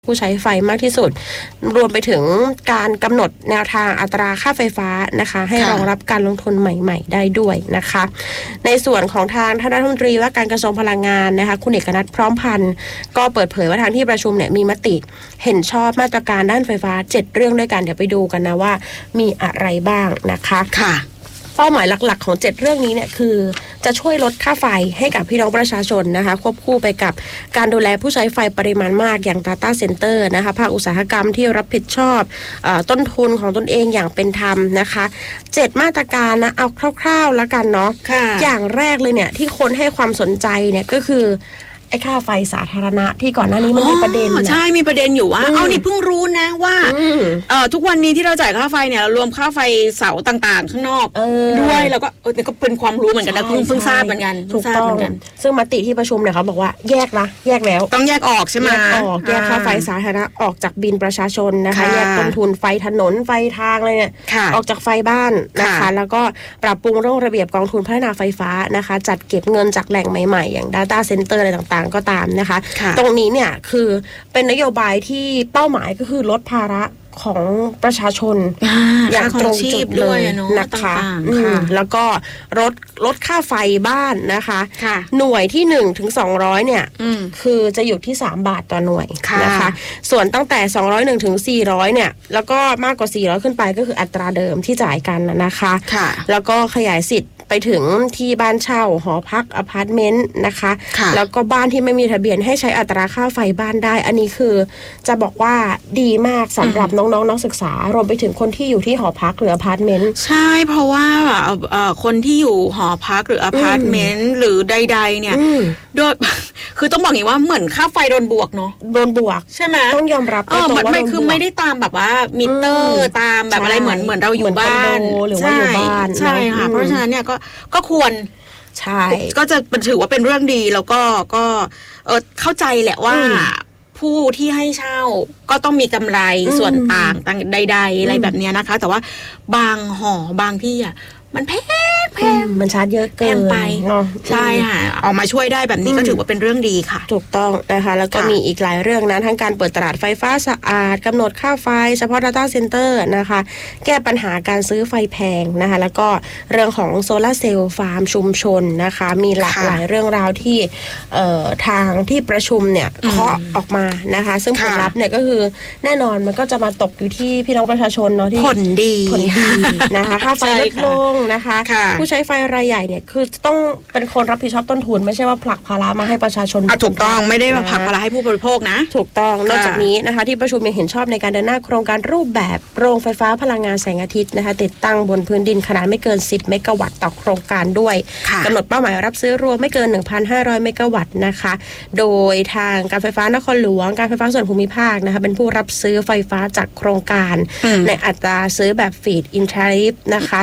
ผู้ใช้ไฟมากที่สุดรวมไปถึงการกำหนดแนวทางอัตราค่าไฟฟ้านะคะให้รองรับการลงทุนใหม่ๆได้ด้วยนะคะในส่วนของทางท่านรัฐมนตรีว่าการกระทรวงพลังงานนะคะคุณเอกนัทพร้อมพันธ์ก็เปิดเผยว่าทางที่ประชุมเนี่ยมีมติเห็นชอบมาตรการด้านไฟฟ้า7เรื่องด้วยกันเดี๋ยวไปดูกันนะว่ามีอะไรบ้างนะคะค่ะเป้าหมายหลักๆของ7เรื่องนี้เนี่ยคือจะช่วยลดค่าไฟให้กับพี่น้องประชาชนนะคะควบคู่ไปกับการดูแลผู้ใช้ไฟปริมาณมากอย่าง Data Center นะคะภาคอุตสาหกรรมที่รับผิดชอบต้นทุนของตนเองอย่างเป็นธรรมนะคะ7มาตรการนะเอาคร่าวๆแล้วกันเนาะอย่างแรกเลยเนี่ยที่คนให้ความสนใจเนี่ยก็คือไอ้ค่าไฟสาธารณะที่ก่อนหน้านี้มันมีประเด็นใช่มีประเด็นอยู่ว่านี่เพิ่งรู้นะว่าทุกวันนี้ที่เราจ่ายค่าไฟเนี่ยรวมค่าไฟเสาต่างๆข้างนอกด้วยแล้วก็ก็เป็นความรู้เหมือนกันนะเพิ่งทราบเหมือนกันถูกต้องซึ่งมติที่ประชุมเนี่ยเขาบอกว่าแยกแล้วต้องแยกออกใช่ไหมแยกค่าไฟสาธารณะออกจากบิลประชาชนนะคะแยกต้นทุนไฟถนนไฟทางอะไรเนี่ยออกจากไฟบ้านนะคะแล้วก็ปรับปรุงเรื่องระเบียบกองทุนพัฒนาไฟฟ้านะคะจัดเก็บเงินจากแหล่งใหม่ๆอย่าง Data Center อะไรต่างก็ตามนะคะตรงนี้เนี่ยคือเป็นนโยบายที่เป้าหมายก็คือลดภาระของประชาชนอย่างตรงจุดเลยนะคะแล้วก็ลดค่าไฟบ้านนะคะหน่วยที่1ถึง200เนี่ยคือจะอยู่ที่3บาทต่อหน่วยนะคะส่วนตั้งแต่201ถึง400เนี่ยแล้วก็มากกว่า400ขึ้นไปก็คืออัตราเดิมที่จ่ายกันนะคะแล้วก็ขยายสิทธิ์ไปถึงที่บ้านเช่าหอพักอพาร์ตเมนต์นะคะแล้วก็บ้านที่ไม่มีทะเบียนให้ใช้อัตราค่าไฟบ้านได้อันนี้คือจะบอกว่าดีมากสำหรับน้องๆนักศึกษารวมไปถึงคนที่อยู่ที่หอพักหรืออพาร์ตเมนต์ใช่เพราะว่าคนที่อยู่หอพักหรืออพาร์ตเมนต์หรือใดๆเนี่ยโดยคือต้องบอกอย่างว่าเหมือนค่าไฟโดนบวกเนาะโดนบวกใช่ไหมต้องยอมรับไม่คือไม่ได้ตามแบบว่ามิเตอร์ตามแบบอะไรเหมือนเราอยู่บ้านหรือว่าอยู่บ้านใช่ค่ะเพราะฉะนั้นเนี่ยก็ควรใช่ก็จะถือว่าเป็นเรื่องดีแล้วก็เข้าใจแหละว่าผู้ที่ให้เช่าก็ต้องมีกำไรส่วนต่างใดๆอะไรแบบนี้นะคะแต่ว่าบางหอบางที่อ่ะมันแพงมันชาร์จเยอะเกินไปใช่ค่ะออกมาช่วยได้แบบนี้ก็ถือว่าเป็นเรื่องดีค่ะถูกต้องนะคะแล้วก็มีอีกหลายเรื่องนะทั้งการเปิดตลาดไฟฟ้าสะอาดกำหนดค่าไฟเฉพาะ Data Center นะคะแก้ปัญหาการซื้อไฟแพงนะคะแล้วก็เรื่องของโซลาร์เซลล์ฟาร์มชุมชนนะคะมีหลากหลายเรื่องราวที่ทางที่ประชุมเนี่ยเคาะออกมานะคะซึ่งผลลัพธ์เนี่ยก็คือแน่นอนมันก็จะมาตกอยู่ที่พี่น้องประชาชนเนาะที่ผลดีนะคะค่าไฟลดลงนะคะผู้ใช้ไฟรายใหญ่เนี่ยคือต้องเป็นคนรับผิดชอบต้นทุนไม่ใช่ว่าผลักภาระมาให้ประชาชนถูกต้องไม่ได้มาผลักภาระให้ผู้บริโภคนะถูกต้องนอกจากนี้นะคะที่ประชุมยังเห็นชอบในการเดินหน้าโครงการรูปแบบโรงไฟฟ้าพลังงานแสงอาทิตย์นะคะติดตั้งบนพื้นดินขนาดไม่เกิน10เมกะวัตต์ต่อโครงการด้วยกำหนดเป้าหมายรับซื้อรวมไม่เกิน 1,500 เมกะวัตต์นะคะโดยทางการไฟฟ้านครหลวงการไฟฟ้าส่วนภูมิภาคนะคะเป็นผู้รับซื้อไฟฟ้าจากโครงการในอัตราซื้อแบบฟีดอินทาริฟนะคะ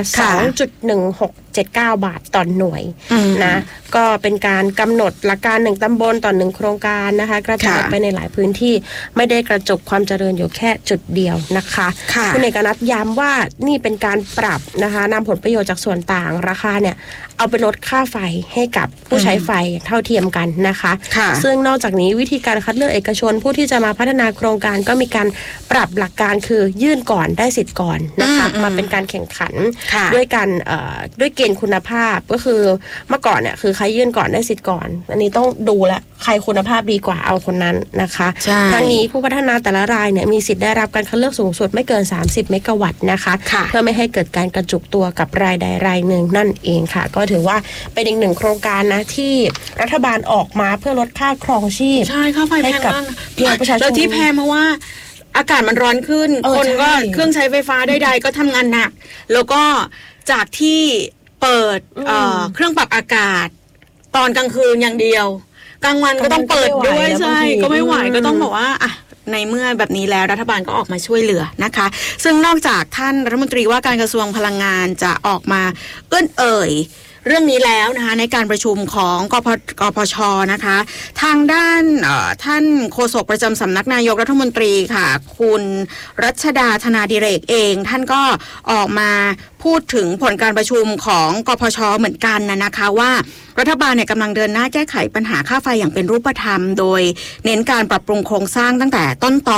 2.1679 บาทต่อหน่วยนะก็เป็นการกำหนดหลักการ1ตำบลต่อ1โครงการนะคะกระจายไปในหลายพื้นที่ไม่ได้กระจบความเจริญอยู่แค่จุดเดียวนะคะคุณเอกนัทย้ำว่านี่เป็นการปรับนะคะนำผลประโยชน์จากส่วนต่างราคาเนี่ยเอาไปลดค่าไฟให้กับผู้ใช้ไฟเท่าเทียมกันนะคะซึ่งนอกจากนี้วิธีการคัดเลือกเอกชนผู้ที่จะมาพัฒนาโครงการก็มีการปรับหลักการคือยื่นก่อนได้สิทธิ์ก่อนนะคะมาเป็นการแข่งขันด้วยการด้วยเกณฑ์คุณภาพก็คือเมื่อก่อนเนี่ยคือใครยื่นก่อนได้สิทธิ์ก่อนอันนี้ต้องดูแลใครคุณภาพดีกว่าเอาคนนั้นนะคะทั้งนี้ผู้พัฒนาแต่ละรายเนี่ยมีสิทธิ์ได้รับการคัดเลือกสูงสุดไม่เกิน30เมกะวัตต์นะคะเพื่อไม่ให้เกิดการกระจุกตัวกับรายใดรายหนึ่งนั่นเองค่ะก็ถือว่าเป็นอีกหนึ่งโครงการนะที่รัฐบาลออกมาเพื่อลดค่าครองชีพใช่ค่าไฟแพงมากพี่น้องประชาชนแล้วที่แพงเพราะว่าอากาศมันร้อนขึ้นคนก็เครื่องใช้ไฟฟ้าใดๆก็ทำงานหนักแล้วก็จากที่เปิดเครื่องปรับอากาศตอนกลางคืนอย่างเดียวกลางวันก็ต้องเปิดด้วยใช่ก็ไม่ไหวก็ต้องบอกว่าในเมื่อแบบนี้แล้วรัฐบาลก็ออกมาช่วยเหลือนะคะซึ่งนอกจากท่านรัฐมนตรีว่าการกระทรวงพลังงานจะออกมาเอื้อนเอ่ยเรื่องนี้แล้วนะคะในการประชุมของกพชนะคะทางด้านท่านโฆษกประจำสำนักนายกรัฐมนตรีค่ะคุณรัชดาธนาดิเรกเองท่านก็ออกมาพูดถึงผลการประชุมของกพชเหมือนกันนะคะว่ารัฐบาลเนี่ยกำลังเดินหน้าแก้ไขปัญหาค่าไฟอย่างเป็นรูปธรรมโดยเน้นการปรับปรุงโครงสร้างตั้งแต่ต้นตอ